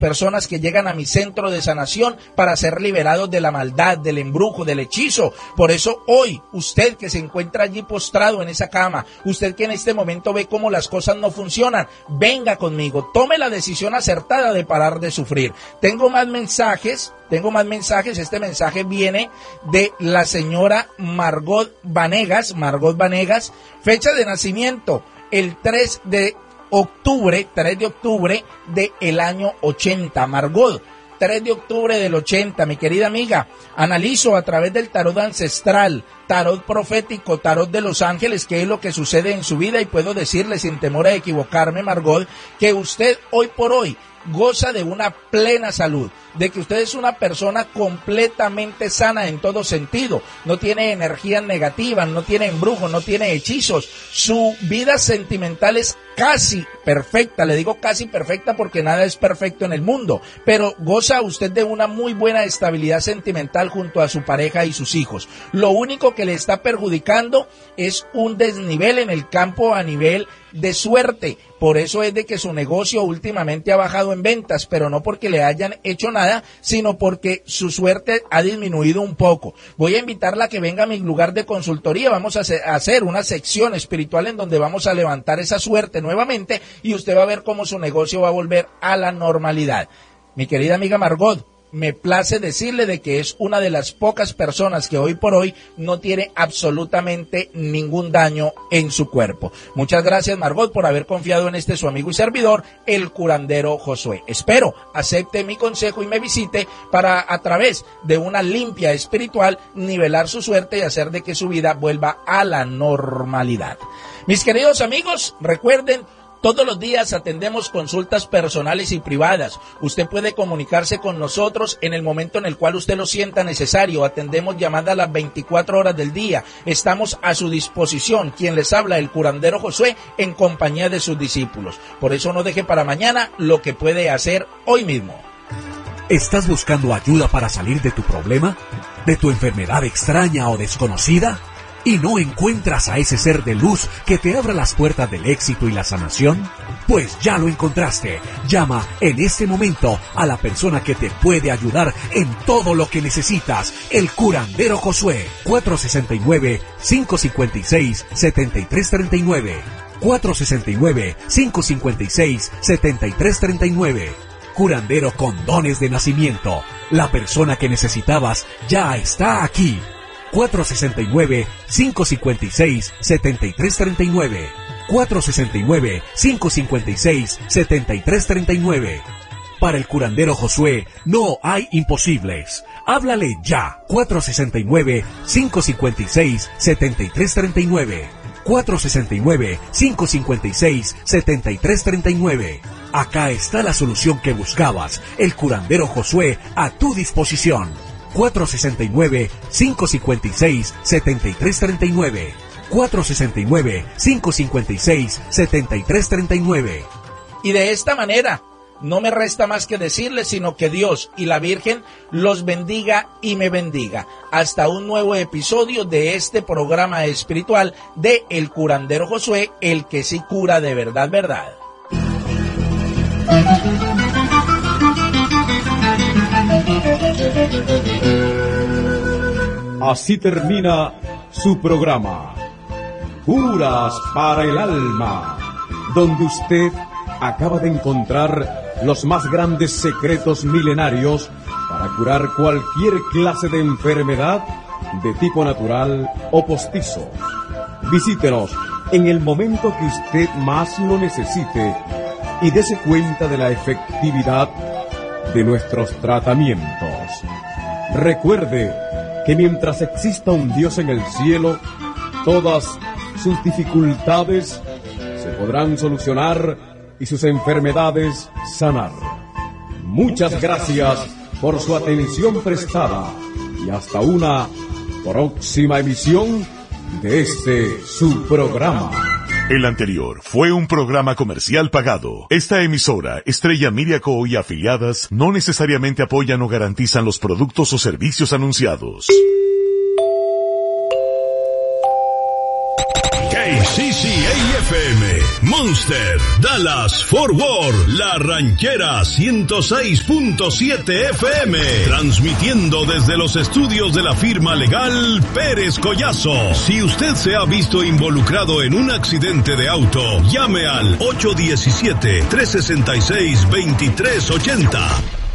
personas que llegan a mi centro de sanación para ser liberados de la maldad, del embrujo, del hechizo. Por eso hoy, usted que se encuentra allí postrado en esa cama, usted que en este momento ve cómo las cosas no funcionan, venga conmigo, tome la decisión acertada de parar de sufrir. Tengo más mensajes. Este mensaje viene de la señora Margot Vanegas, fecha de nacimiento, el 3 de octubre del año 80. Margot, 3 de octubre del 80, mi querida amiga, analizo a través del tarot ancestral, tarot profético, tarot de los ángeles, qué es lo que sucede en su vida, y puedo decirle sin temor a equivocarme, Margot, que usted hoy por hoy goza de una plena salud, de que usted es una persona completamente sana en todo sentido, no tiene energías negativas, no tiene embrujos, no tiene hechizos, su vida sentimental es casi perfecta, le digo casi perfecta porque nada es perfecto en el mundo, pero goza usted de una muy buena estabilidad sentimental junto a su pareja y sus hijos. Lo único que le está perjudicando es un desnivel en el campo a nivel de suerte, por eso es de que su negocio últimamente ha bajado en ventas, pero no porque le hayan hecho nada, sino porque su suerte ha disminuido un poco. Voy a invitarla a que venga a mi lugar de consultoría, vamos a hacer una sección espiritual en donde vamos a levantar esa suerte nuevamente y usted va a ver cómo su negocio va a volver a la normalidad. Mi querida amiga Margot, me place decirle de que es una de las pocas personas que hoy por hoy no tiene absolutamente ningún daño en su cuerpo. Muchas gracias, Margot, por haber confiado en este su amigo y servidor, el curandero Josué. Espero acepte mi consejo y me visite para, a través de una limpia espiritual, nivelar su suerte y hacer de que su vida vuelva a la normalidad. Mis queridos amigos, recuerden, todos los días atendemos consultas personales y privadas. Usted puede comunicarse con nosotros en el momento en el cual usted lo sienta necesario. Atendemos llamadas a las 24 horas del día. Estamos a su disposición. Quien les habla, el curandero Josué, en compañía de sus discípulos. Por eso no deje para mañana lo que puede hacer hoy mismo. ¿Estás buscando ayuda para salir de tu problema? ¿De tu enfermedad extraña o desconocida? ¿Y no encuentras a ese ser de luz que te abra las puertas del éxito y la sanación? Pues ya lo encontraste. Llama en este momento a la persona que te puede ayudar en todo lo que necesitas, el curandero Josué. 469-556-7339. 469-556-7339. Curandero con dones de nacimiento. La persona que necesitabas ya está aquí. 469-556-7339. 469-556-7339. Para el curandero Josué no hay imposibles. Háblale ya. 469-556-7339. 469-556-7339. Acá está la solución que buscabas. El curandero Josué a tu disposición. 469-556-7339. 469-556-7339. Y de esta manera, no me resta más que decirles, sino que Dios y la Virgen los bendiga y me bendiga. Hasta un nuevo episodio de este programa espiritual de El Curandero Josué, el que sí cura de verdad, verdad. Así termina su programa, Curas para el Alma, donde usted acaba de encontrar los más grandes secretos milenarios para curar cualquier clase de enfermedad de tipo natural o postizo. Visítenos en el momento que usted más lo necesite y dése cuenta de la efectividad de nuestros tratamientos. Recuerde que mientras exista un Dios en el cielo, todas sus dificultades se podrán solucionar y sus enfermedades sanar. Muchas gracias por su atención prestada y hasta una próxima emisión de este su programa. El anterior fue un programa comercial pagado. Esta emisora, Estrella Media Co. y afiliadas, no necesariamente apoyan o garantizan los productos o servicios anunciados. KCCAFM FM, Monster, Dallas, Fort Worth, La Ranchera 106.7 FM, transmitiendo desde los estudios de la firma legal Pérez Collazo. Si usted se ha visto involucrado en un accidente de auto, llame al 817-366-2380.